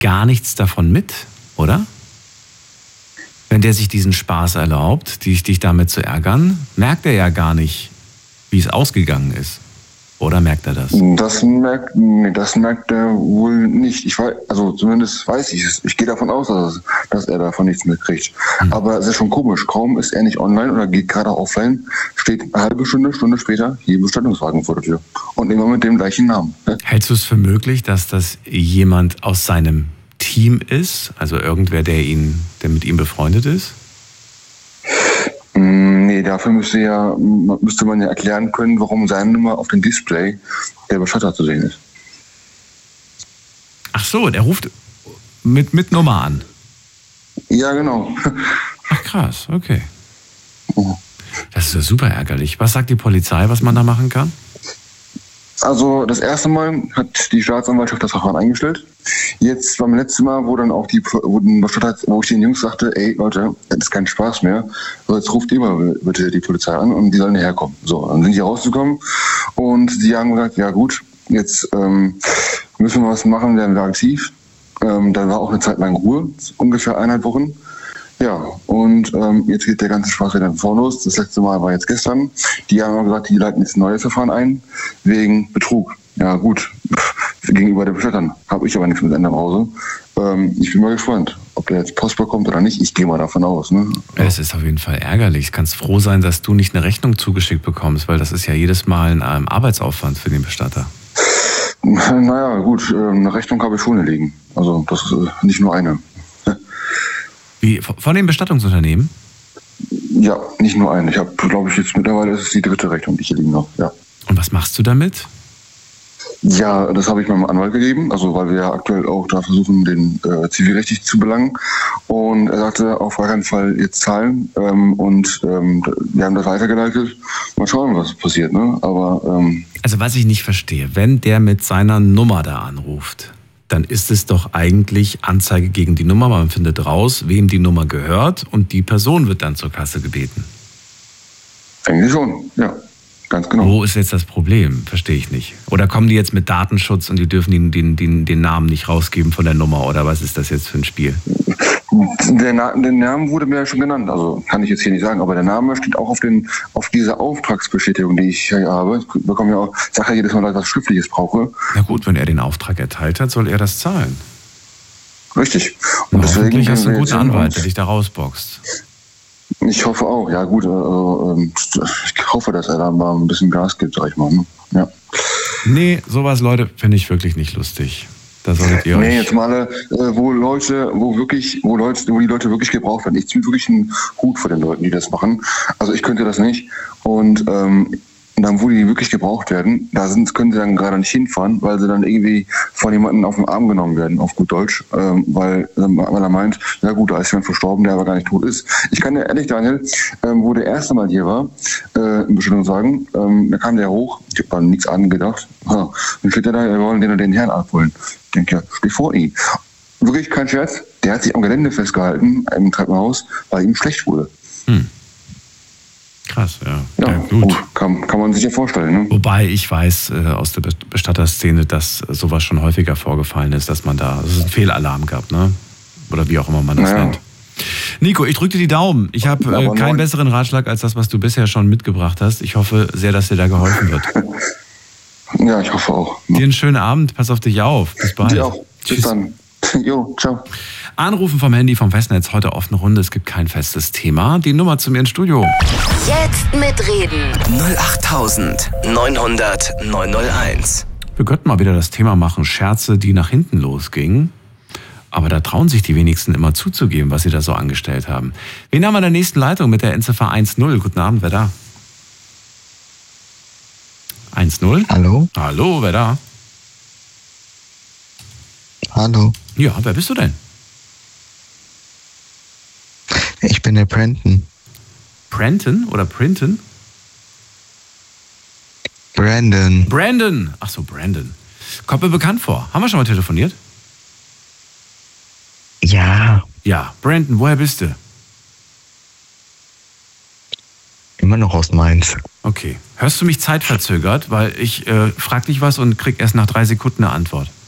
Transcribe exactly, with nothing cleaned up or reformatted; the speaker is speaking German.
gar nichts davon mit, oder? Wenn der sich diesen Spaß erlaubt, dich, dich damit zu ärgern, merkt er ja gar nicht, wie es ausgegangen ist. Oder merkt er das? Das merkt, nee, das merkt er wohl nicht. Ich weiß, also zumindest weiß ich es. Ich gehe davon aus, dass, dass er davon nichts mitkriegt. Hm. Aber es ist schon komisch. Kaum ist er nicht online oder geht gerade offline, steht eine halbe Stunde, Stunde später hier Bestattungswagen vor der Tür. Und immer mit dem gleichen Namen. Hältst du es für möglich, dass das jemand aus seinem Team ist? Also irgendwer, der ihn, der mit ihm befreundet ist? Nee, dafür müsste, ja, müsste man ja erklären können, warum seine Nummer auf dem Display der Bestatter zu sehen ist. Ach so, der ruft mit, mit Nummer an? Ja, genau. Ach krass, okay. Das ist ja super ärgerlich. Was sagt die Polizei, was man da machen kann? Also das erste Mal hat die Staatsanwaltschaft das Verfahren eingestellt. Jetzt beim letzten Mal, wo dann auch die, wo, wo ich den Jungs sagte, ey Leute, das ist kein Spaß mehr. So, jetzt ruft ihr mal bitte die Polizei an und die sollen hierher kommen. So, dann sind die rausgekommen und die haben gesagt, ja gut, jetzt ähm, müssen wir was machen, werden wir aktiv. Ähm, dann war auch eine Zeit lang Ruhe, ungefähr eineinhalb Wochen. Ja, und ähm, jetzt geht der ganze Spaß wieder vorne los. Das letzte Mal war jetzt gestern. Die haben gesagt, die leiten jetzt ein neues Verfahren ein, wegen Betrug. Ja gut, gegenüber den Bestattern habe ich aber nichts mit Ende im Hause. Ähm, ich bin mal gespannt, ob der jetzt Post bekommt oder nicht. Ich gehe mal davon aus. Ne? Es ist auf jeden Fall ärgerlich. Du kannst froh sein, dass du nicht eine Rechnung zugeschickt bekommst, weil das ist ja jedes Mal ein ähm, Arbeitsaufwand für den Bestatter. Naja, gut, äh, eine Rechnung habe ich schon liegen. Also das ist äh, nicht nur eine. Wie, von dem Bestattungsunternehmen? Ja, nicht nur eine. Ich habe, glaube ich, jetzt mittlerweile ist es die dritte Rechnung, die hier liegen noch. Ja. Und was machst du damit? Ja, das habe ich meinem Anwalt gegeben, also weil wir ja aktuell auch da versuchen, den äh, zivilrechtlich zu belangen. Und er sagte, auf gar keinen Fall jetzt zahlen. Ähm, und ähm, wir haben das weitergeleitet. Mal schauen, was passiert. Ne? Aber ähm, also was ich nicht verstehe, wenn der mit seiner Nummer da anruft, dann ist es doch eigentlich Anzeige gegen die Nummer. Man findet raus, wem die Nummer gehört und die Person wird dann zur Kasse gebeten. Eigentlich schon, ja. Ganz genau. Wo ist jetzt das Problem? Verstehe ich nicht. Oder kommen die jetzt mit Datenschutz und die dürfen den, den, den, den Namen nicht rausgeben von der Nummer? Oder was ist das jetzt für ein Spiel? Der, Na- der Name wurde mir ja schon genannt, also kann ich jetzt hier nicht sagen, aber der Name steht auch auf, den, auf dieser Auftragsbestätigung, die ich hier habe. Ich bekomme ja auch, sage ja jedes Mal, dass ich was Schriftliches brauche. Na gut, wenn er den Auftrag erteilt hat, soll er das zahlen. Richtig. Und, und deswegen hoffentlich hast du einen guten Anwalt, der dich da rausboxt. Ich hoffe auch, ja gut, also, ich hoffe, dass er da mal ein bisschen Gas gibt, sag ich mal. Ne? Ja. Nee, sowas, Leute, finde ich wirklich nicht lustig. Da solltet ihr euch... Nee, jetzt mal, äh, wo Leute, wo wirklich, wo Leute, wo die Leute wirklich gebraucht werden. Ich ziehe wirklich einen Hut vor den Leuten, die das machen. Also ich könnte das nicht. Und ähm, dann, wo die wirklich gebraucht werden, da sind, können sie dann gerade nicht hinfahren, weil sie dann irgendwie von jemandem auf den Arm genommen werden, auf gut Deutsch, ähm, weil, ähm, weil er meint, na gut, da ist jemand verstorben, der aber gar nicht tot ist. Ich kann dir ehrlich, Daniel, ähm, wo der erste Mal hier war, äh, im Bestattungswagen, ähm, da kam der hoch, ich habe an nichts angedacht, ha, und steht er da, wir wollen den und den Herrn abholen. Ich denke, ja, steh vor ihm. Wirklich kein Scherz, der hat sich am Gelände festgehalten, im Treppenhaus, weil ihm schlecht wurde. Hm. Krass, ja. Ja, ja gut. gut. Kann, kann man sich ja vorstellen. Ne? Wobei ich weiß äh, aus der Bestatterszene, dass sowas schon häufiger vorgefallen ist, dass man da, dass es einen Fehlalarm gab, ne? Oder wie auch immer man das naja. nennt. Nico, ich drücke dir die Daumen. Ich habe äh, keinen besseren Ratschlag als das, was du bisher schon mitgebracht hast. Ich hoffe sehr, dass dir da geholfen wird. Ja, ich hoffe auch. Dir einen schönen Abend. Pass auf dich auf. Bis bald. Dir auch. Bis Tschüss. dann. Jo, ciao. Anrufen vom Handy vom Festnetz. Heute offene Runde. Es gibt kein festes Thema. Die Nummer zu mir ins Studio. Jetzt mitreden. null acht neun null null neun null eins. Wir könnten mal wieder das Thema machen. Scherze, die nach hinten losgingen. Aber da trauen sich die wenigsten immer zuzugeben, was sie da so angestellt haben. Wen haben wir in der nächsten Leitung mit der Endziffer eins null? Guten Abend, wer da? eins null? Hallo? Hallo, wer da? Hallo. Ja, wer bist du denn? Ich bin der Brenton. Brenton oder Printon? Brandon. Brandon. Ach so, Brandon. Kommt mir bekannt vor. Haben wir schon mal telefoniert? Ja. Ja, Brandon, woher bist du? Immer noch aus Mainz. Okay. Hörst du mich zeitverzögert? Weil ich äh, frag dich was und krieg erst nach drei Sekunden eine Antwort.